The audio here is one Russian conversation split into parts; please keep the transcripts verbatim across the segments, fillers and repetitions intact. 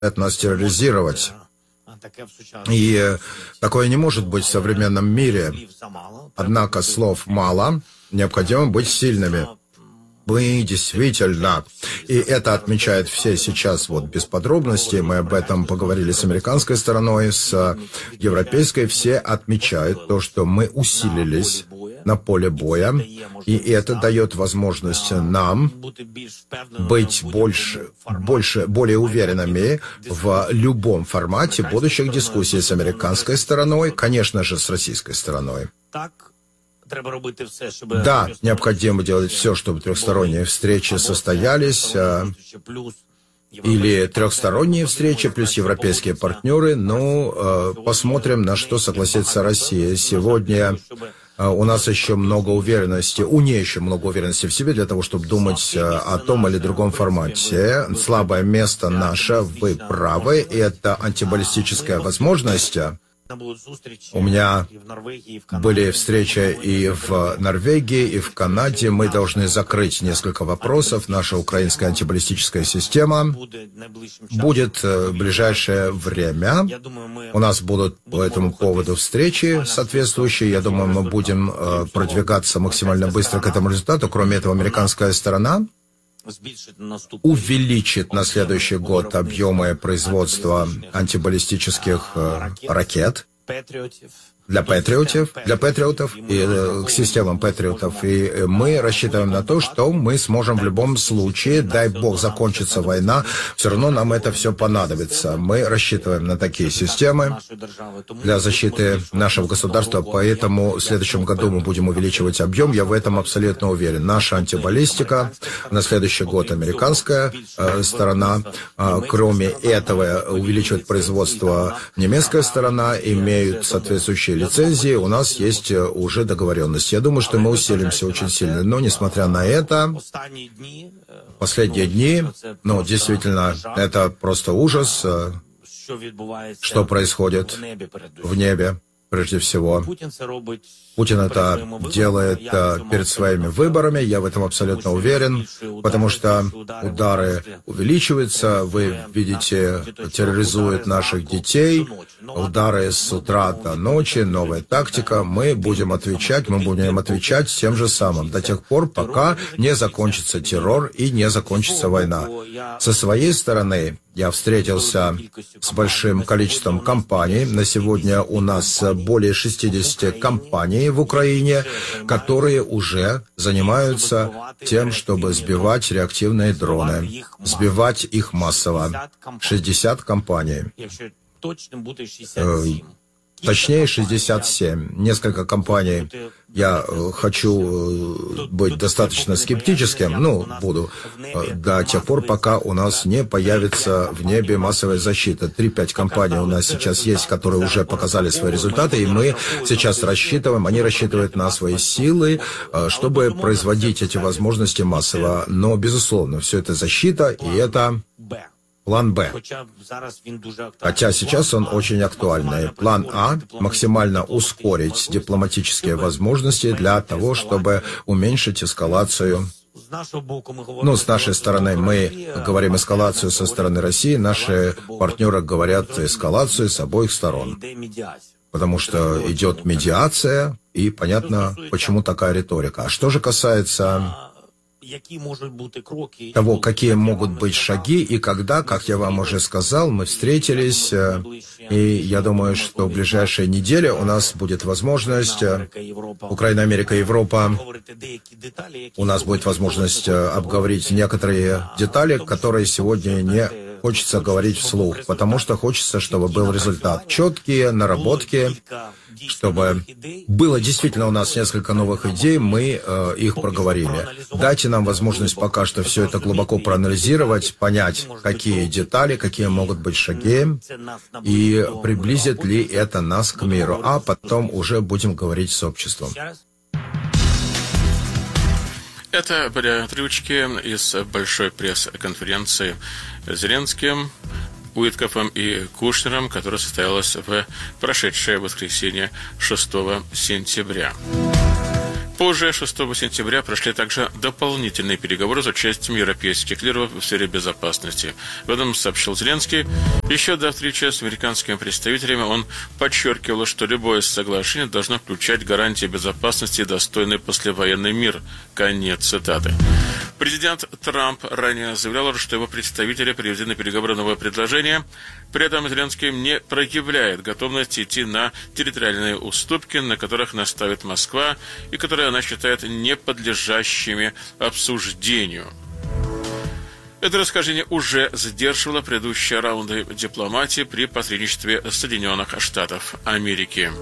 нас терроризировать. И такое не может быть в современном мире. Однако слов мало, необходимо быть сильными. Мы действительно, и это отмечают все сейчас, вот без подробностей, мы об этом поговорили с американской стороной, с европейской, все отмечают то, что мы усилились на поле боя, и это дает возможность нам быть больше, больше, более уверенными в любом формате будущих дискуссий с американской стороной, конечно же, с российской стороной. Да, необходимо делать все, чтобы трехсторонние встречи состоялись, или трехсторонние встречи, плюс европейские партнеры. Ну, посмотрим, на что согласится Россия. Сегодня у нас еще много уверенности, у нее еще много уверенности в себе для того, чтобы думать о том или другом формате. Слабое место наше, вы правы, и это антибаллистическая возможность. У меня были встречи и в Норвегии, и в Канаде. Мы должны закрыть несколько вопросов. Наша украинская антибаллистическая система будет в ближайшее время. У нас будут по этому поводу встречи соответствующие. Я думаю, мы будем продвигаться максимально быстро к этому результату. Кроме этого, американская сторона увеличит на следующий год объемы производства антибаллистических э, ракет для патриотов, для патриотов и э, к системам патриотов. И мы рассчитываем на то, что мы сможем в любом случае, дай бог закончится война, все равно нам это все понадобится. Мы рассчитываем на такие системы для защиты нашего государства, поэтому в следующем году мы будем увеличивать объем, я в этом абсолютно уверен. Наша антибаллистика, на следующий год американская э, сторона, э, кроме этого увеличивает производство немецкая сторона, имеют соответствующие лицензии, у нас есть уже договоренность. Я думаю, что мы усилимся очень сильно. Но, несмотря на это, последние дни, ну, действительно, это просто ужас, что происходит в небе, прежде всего. Путин это делает перед своими выборами, я в этом абсолютно уверен, потому что удары увеличиваются, вы видите, терроризуют наших детей, удары с утра до ночи, новая тактика, мы будем отвечать, мы будем отвечать тем же самым, до тех пор, пока не закончится террор и не закончится война. Со своей стороны, я встретился с большим количеством компаний, на сегодня у нас более шестидесяти компаний в Украине, которые уже занимаются тем, чтобы сбивать реактивные дроны, сбивать их массово. шестьдесят компаний. Точнее, шестьдесят семь. Несколько компаний. Я хочу быть достаточно скептическим, ну, буду, до тех пор, пока у нас не появится в небе массовая защита. три-пять компаний у нас сейчас есть, которые уже показали свои результаты, и мы сейчас рассчитываем, они рассчитывают на свои силы, чтобы производить эти возможности массово. Но, безусловно, все это защита, и это план Б. Хотя сейчас он очень актуальный. План А – максимально ускорить дипломатические возможности для того, чтобы уменьшить эскалацию. Ну, с нашей стороны мы говорим эскалацию со стороны России, наши партнеры говорят эскалацию с обоих сторон. Потому что идет медиация, и понятно, почему такая риторика. А что же касается того, какие могут быть шаги и когда, как я вам уже сказал, мы встретились, и я думаю, что в ближайшие недели у нас будет возможность, Украина, Америка, Европа, у нас будет возможность обговорить некоторые детали, которые сегодня не хочется говорить вслух, потому что хочется, чтобы был результат. Четкие наработки, чтобы было действительно у нас несколько новых идей, мы э, их проговорили. Дайте нам возможность пока что все это глубоко проанализировать, понять, какие детали, какие могут быть шаги, и приблизит ли это нас к миру, а потом уже будем говорить с обществом. Это были отрывочки из большой пресс-конференции с Зеленским, Уиткофом и Кушнером, которая состоялась в прошедшее воскресенье шестого сентября. Позже, шестого сентября, прошли также дополнительные переговоры с участием европейских лидеров в сфере безопасности. В этом сообщил Зеленский. Еще до встречи с американскими представителями он подчеркивал, что любое соглашение должно включать гарантии безопасности и достойный послевоенный мир. Конец цитаты. Президент Трамп ранее заявлял, что его представители приведены на переговоры новое предложение. При этом Зеленский не проявляет готовность идти на территориальные уступки, на которых наставит Москва и которые она считает неподлежащими обсуждению. Это расхождение уже задерживало предыдущие раунды дипломатии при посредничестве Соединенных Штатов Америки.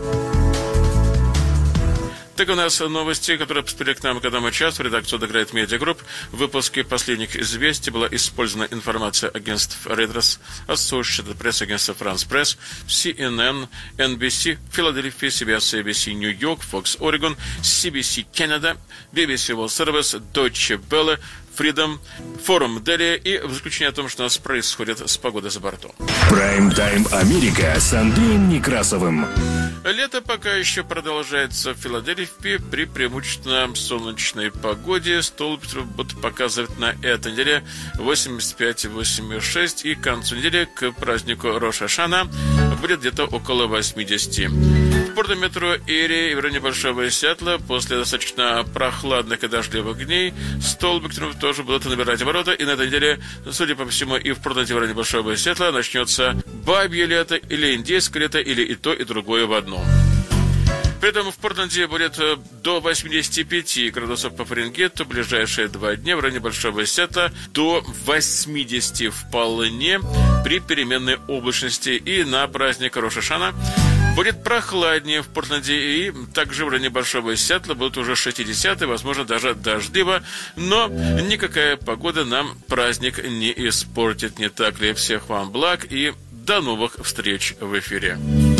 Так у нас новости, которые поступили к нам, когда мы час в редакцию The Great Media Group. В выпуске последних известий была использована информация агентств Reuters, Associated Press, агентства France Press, си эн эн, эн би си, Philadelphia, си би эс, эй би си, New York, Fox, Oregon, си би си Canada, би би си World Service, Deutsche Welle, Freedom, Форум Дели и в заключение о том, что у нас происходит с погодой за бортом. Прайм-тайм Америка с Андреем Некрасовым. Лето пока еще продолжается в Филадельфии при преимущественно солнечной погоде. Столб будут показывать на этой неделе восемьдесят пять - восемьдесят шесть, и к концу недели, к празднику Рош ха-Шана, будет где-то около восемьдесят. В порту метро Эри и в районе Большого Сиэтла после достаточно прохладных и дождливых дней столбик тоже будут набирать обороты, и на этой неделе, судя по всему, и в порту в районе Большого Сиэтла начнется бабье лето или индейское лето, или и то, и другое в одном. При этом в Портленде будет до восьмидесяти пяти градусов по Фаренгейту в ближайшие два дня, в районе Большого Сиэтла до восьмидесяти вполне при переменной облачности, и на праздник Рош ха-Шана будет прохладнее в Портленде, и также в районе Большого Сиэтла будут уже шестидесятые, возможно, даже дождливо, но никакая погода нам праздник не испортит, не так ли? Всех вам благ и до новых встреч в эфире.